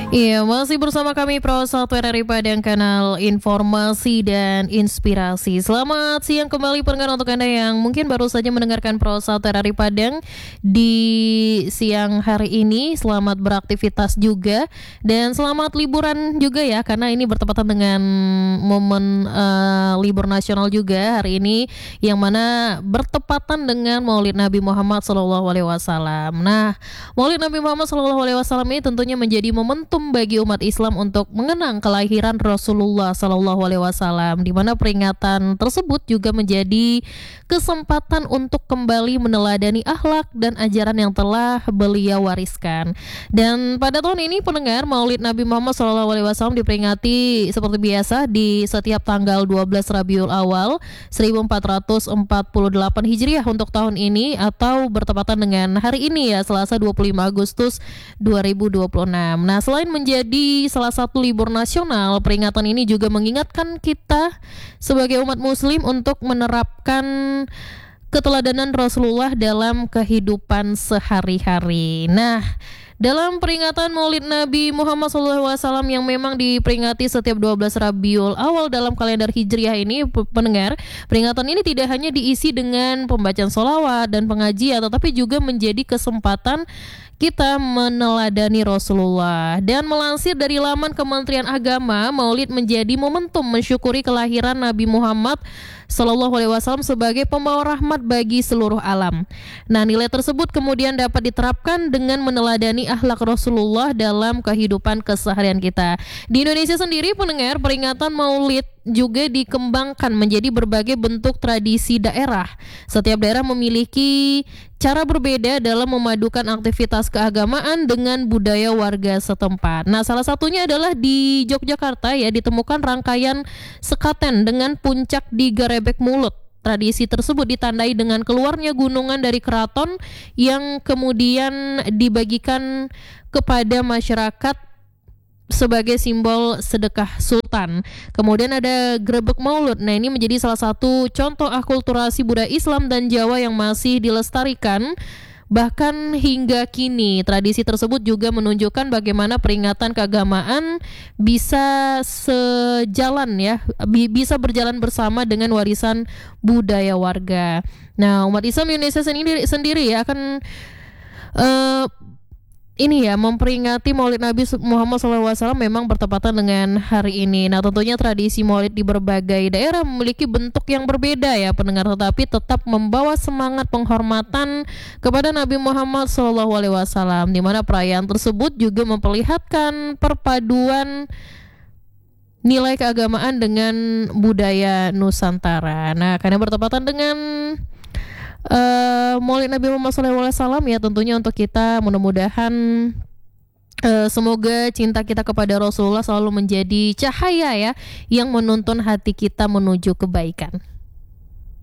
Iya, masih bersama kami Pro 1 RRI Padang, kanal informasi dan inspirasi. Selamat siang kembali pendengar, untuk Anda yang mungkin baru saja mendengarkan Pro 1 RRI Padang di siang hari ini. Selamat beraktivitas juga dan selamat liburan juga ya, karena ini bertepatan dengan momen libur nasional juga hari ini, yang mana bertepatan dengan Maulid Nabi Muhammad SAW. Nah, Maulid Nabi Muhammad SAW ini tentunya menjadi momentum bagi umat Islam untuk mengenang kelahiran Rasulullah SAW, di mana peringatan tersebut juga menjadi kesempatan untuk kembali meneladani akhlak dan ajaran yang telah beliau wariskan. Dan pada tahun ini pendengar, Maulid Nabi Muhammad SAW diperingati seperti biasa di setiap tanggal 12 Rabiul Awal 1448 Hijriah untuk tahun ini, atau bertepatan dengan hari ini ya, Selasa 25 Agustus 2026. Nah, selain menjadi salah satu libur nasional, peringatan ini juga mengingatkan kita sebagai umat muslim untuk menerapkan keteladanan Rasulullah dalam kehidupan sehari-hari. Nah, dalam peringatan Maulid Nabi Muhammad SAW yang memang diperingati setiap 12 Rabiul Awal dalam kalender Hijriah ini, pendengar, peringatan ini tidak hanya diisi dengan pembacaan sholawat dan pengajian, tetapi juga menjadi kesempatan kita meneladani Rasulullah. Dan melansir dari laman Kementerian Agama, Maulid menjadi momentum mensyukuri kelahiran Nabi Muhammad SAW sebagai pembawa rahmat bagi seluruh alam. Nah, nilai tersebut kemudian dapat diterapkan dengan meneladani akhlak Rasulullah dalam kehidupan keseharian kita. Di Indonesia sendiri, pendengar, peringatan Maulid juga dikembangkan menjadi berbagai bentuk tradisi daerah. Setiap daerah memiliki cara berbeda dalam memadukan aktivitas keagamaan dengan budaya warga setempat. Nah, salah satunya adalah di Yogyakarta ya, ditemukan rangkaian sekaten dengan puncak digerebek mulut. Tradisi tersebut ditandai dengan keluarnya gunungan dari keraton yang kemudian dibagikan kepada masyarakat sebagai simbol sedekah sultan. Kemudian ada grebek maulud. Nah, ini menjadi salah satu contoh akulturasi budaya Islam dan Jawa yang masih dilestarikan bahkan hingga kini. Tradisi tersebut juga menunjukkan bagaimana peringatan keagamaan bisa sejalan ya, bisa berjalan bersama dengan warisan budaya warga. Nah, umat Islam Indonesia sendiri ya akan ini ya, memperingati Maulid Nabi Muhammad SAW memang bertepatan dengan hari ini. Nah, tentunya tradisi Maulid di berbagai daerah memiliki bentuk yang berbeda ya pendengar, tetapi tetap membawa semangat penghormatan kepada Nabi Muhammad SAW, di mana perayaan tersebut juga memperlihatkan perpaduan nilai keagamaan dengan budaya Nusantara. Nah, karena bertepatan dengan Maulid Nabi Muhammad SAW ya, tentunya untuk kita mudah-mudahan semoga cinta kita kepada Rasulullah selalu menjadi cahaya ya, yang menuntun hati kita menuju kebaikan.